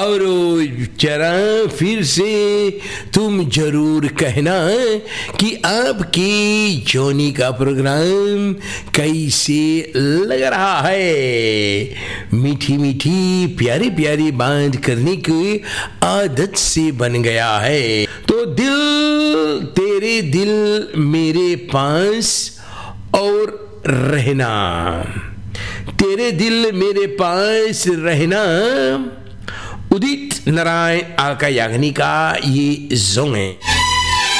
और जरा फिर से तुम जरूर कहना कि आपकी जोनी का प्रोग्राम कैसे लग रहा है। मीठी मीठी प्यारी प्यारी बात करने की आदत से बन गया है। तो दिल तेरे दिल मेरे पास और रहना, तेरे दिल मेरे पास रहना, उदित नारायण आल्का याग्निक का ये सॉन्ग है।